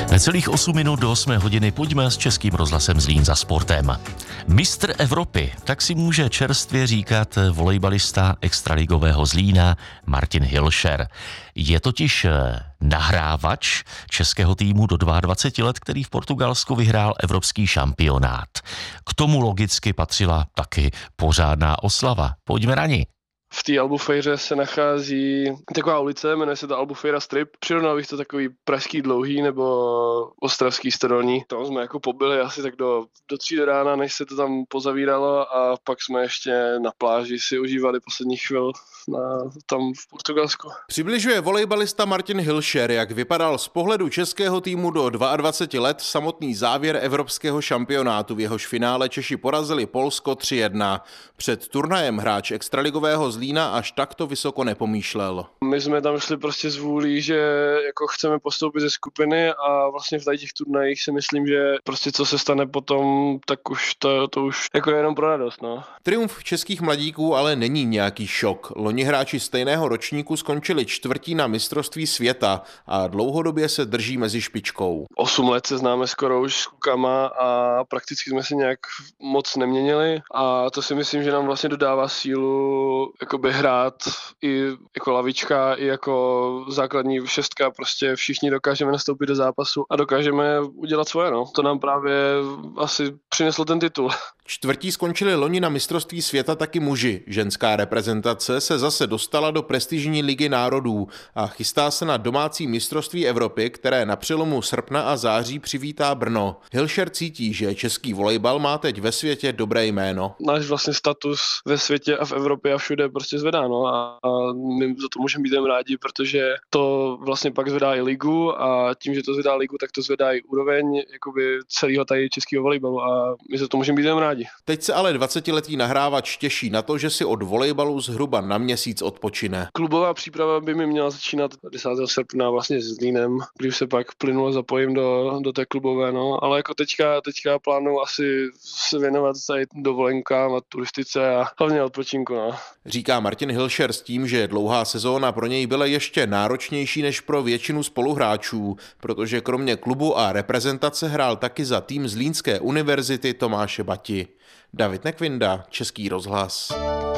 Necelých 8 minut do 8 hodiny pojďme s Českým rozhlasem Zlín za sportem. Mistr Evropy, tak si může čerstvě říkat volejbalista extraligového Zlína Martin Hilšer. Je totiž nahrávač českého týmu do 22 let, který v Portugalsku vyhrál evropský šampionát. K tomu logicky patřila taky pořádná oslava. Pojďme na ni. V té Albufejře se nachází taková ulice, jmenuje se to Albufeira Strip. Přirovnal bych to takový pražský Dlouhý nebo ostravský Stodolní. Tam jsme jako pobyli asi tak do 3 do rána, než se to tam pozavíralo a pak jsme ještě na pláži si užívali poslední chvíli tam v Portugalsku. Přibližuje volejbalista Martin Hilšer, jak vypadal z pohledu českého týmu do 22 let samotný závěr evropského šampionátu. V jehož finále Češi porazili Polsko 3-1. Před turnajem hráč extraligového Zlína až takto vysoko nepomýšlel. My jsme tam šli prostě z vůlí, že jako chceme postoupit ze skupiny a vlastně v těch turnajích si myslím, že prostě co se stane potom, tak už to už jako je jenom pro radost. No. Triumf českých mladíků ale není nějaký šok. Loni hráči stejného ročníku skončili čtvrtí na mistrovství světa a dlouhodobě se drží mezi špičkou. 8 let se známe skoro už s klukama a prakticky jsme se nějak moc neměnili a to si myslím, že nám vlastně dodává sílu jakoby hrát i jako lavička, i jako základní šestka, prostě všichni dokážeme nastoupit do zápasu a dokážeme udělat svoje, no. To nám právě asi přineslo ten titul. Čtvrtí skončili loni na mistrovství světa taky muži. Ženská reprezentace se zase dostala do prestižní ligy národů a chystá se na domácí mistrovství Evropy, které na přelomu srpna a září přivítá Brno. Hilšer cítí, že český volejbal má teď ve světě dobré jméno. Náš vlastně status ve světě a v Evropě a všude prostě zvedá, no a my za to můžeme být jen rádi, protože to vlastně pak zvedá i ligu a tím, že to zvedá ligu, tak to zvedá i úroveň jakoby celého tady českého volejbalu a my za to můžeme být jen rádi. Teď se ale 20letý nahrávač těší na to, že si od volejbalu zhruba na měsíc odpočine. Klubová příprava by mi měla začínat 10. srpna vlastně s Zlínem, když se pak plynulo zapojím do té klubové, no, ale jako teďka plánuju asi se věnovat tady dovolenkám a turistice a hlavně odpočinku, no. Říká Martin Hilšer s tím, že dlouhá sezóna pro něj byla ještě náročnější než pro většinu spoluhráčů, protože kromě klubu a reprezentace hrál taky za tým Zlínské univerzity Tomáše Bati. David Nekvinda, Český rozhlas.